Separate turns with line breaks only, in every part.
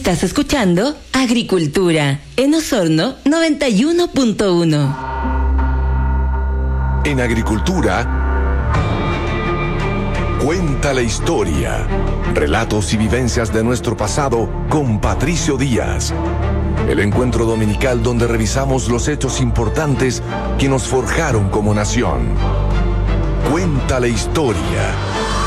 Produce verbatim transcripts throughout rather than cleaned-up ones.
Estás escuchando Agricultura en Osorno noventa y uno punto uno.
En Agricultura, cuenta la historia. Relatos y vivencias de nuestro pasado con Patricio Díaz. El encuentro dominical donde revisamos los hechos importantes que nos forjaron como nación. Cuenta la historia.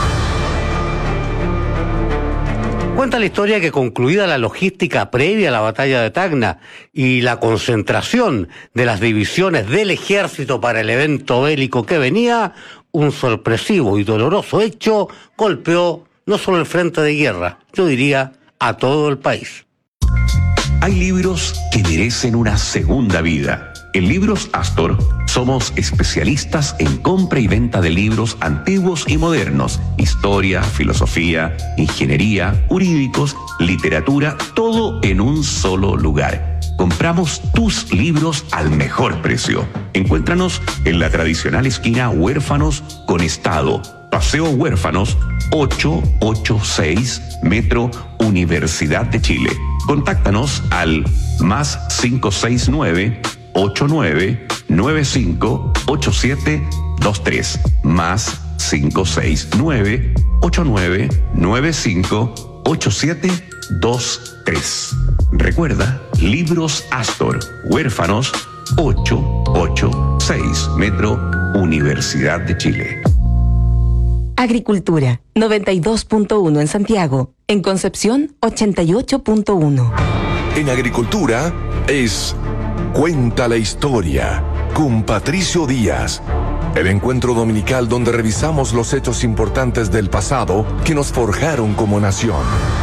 Cuenta la historia que, concluida la logística previa a la batalla de Tacna y la concentración de las divisiones del ejército para el evento bélico que venía, un sorpresivo y doloroso hecho golpeó no solo el frente de guerra, yo diría a todo el país.
Hay libros que merecen una segunda vida. En Libros Astor somos especialistas en compra y venta de libros antiguos y modernos, historia, filosofía, ingeniería, jurídicos, literatura, todo en un solo lugar. Compramos tus libros al mejor precio. Encuéntranos en la tradicional esquina Huérfanos con Estado, Paseo Huérfanos, ochocientos ochenta y seis, Metro Universidad de Chile. Contáctanos al más cinco seis nueve, ocho nueve nueve cinco ocho siete dos tres, más cinco seis nueve, ocho nueve nueve cinco ocho siete dos tres. Recuerda, Libros Astor, Huérfanos, ochocientos ochenta y seis, Metro Universidad de Chile.
Agricultura noventa y dos punto uno en Santiago, en Concepción ochenta y ocho punto uno.
En Agricultura es Cuenta la historia con Patricio Díaz. El encuentro dominical donde revisamos los hechos importantes del pasado que nos forjaron como nación.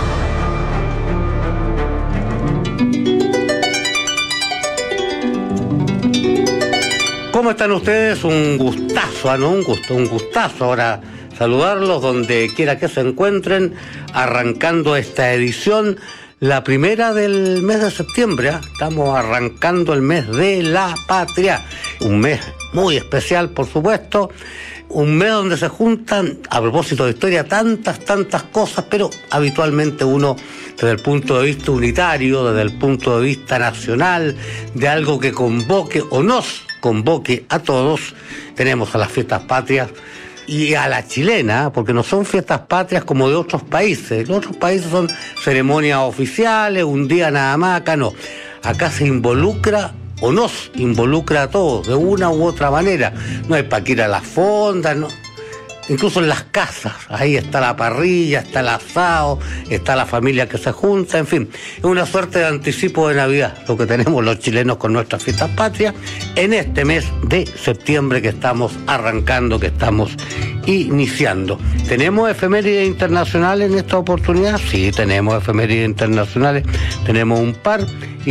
¿Cómo están ustedes? Un gustazo, ¿no? Un gusto, un gustazo ahora saludarlos donde quiera que se encuentren, arrancando esta edición, la primera del mes de septiembre, ¿eh? Estamos arrancando el mes de la patria, un mes muy especial, por supuesto, un mes donde se juntan, a propósito de historia, tantas, tantas cosas, pero habitualmente uno, desde el punto de vista unitario, desde el punto de vista nacional, de algo que convoque o nos convoque a todos, tenemos a las fiestas patrias, y a la chilena, porque no son fiestas patrias como de otros países. Los otros países son ceremonias oficiales, un día nada más, acá no. Acá se involucra o nos involucra a todos, de una u otra manera. No hay para que ir a las fondas, no. Incluso en las casas, ahí está la parrilla, está el asado, está la familia que se junta, en fin, es una suerte de anticipo de Navidad, lo que tenemos los chilenos con nuestras fiestas patrias en este mes de septiembre que estamos arrancando, que estamos iniciando. ¿Tenemos efemérides internacionales en esta oportunidad? Sí, tenemos efemérides internacionales, tenemos un par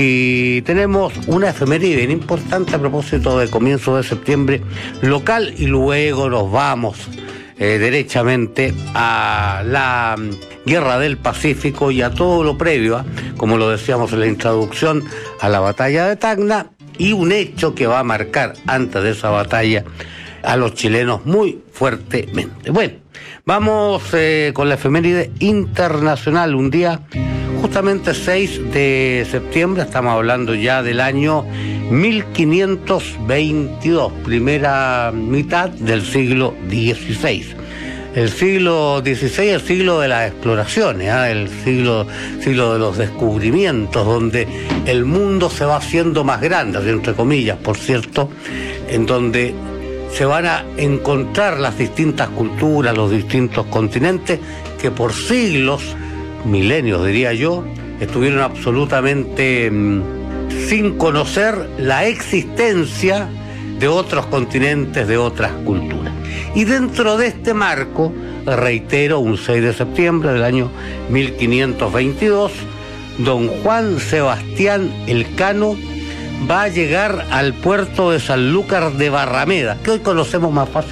y tenemos una efeméride bien importante a propósito del comienzo de septiembre local y luego nos vamos Eh, derechamente a la Guerra del Pacífico y a todo lo previo, ¿eh? Como lo decíamos en la introducción, a la batalla de Tacna, y un hecho que va a marcar antes de esa batalla a los chilenos muy fuertemente. Bueno, vamos eh, con la efeméride internacional, un día justamente seis de septiembre, estamos hablando ya del año mil quinientos veintidós, primera mitad del siglo dieciséis. El siglo dieciséis es el siglo de las exploraciones, ¿eh? el siglo, siglo de los descubrimientos, donde el mundo se va haciendo más grande, entre comillas, por cierto, en donde se van a encontrar las distintas culturas, los distintos continentes, que por siglos, milenios diría yo, estuvieron absolutamente mmm, sin conocer la existencia de otros continentes, de otras culturas. Y dentro de este marco, reitero, un seis de septiembre del año mil quinientos veintidós, don Juan Sebastián Elcano va a llegar al puerto de Sanlúcar de Barrameda, que hoy conocemos más fácil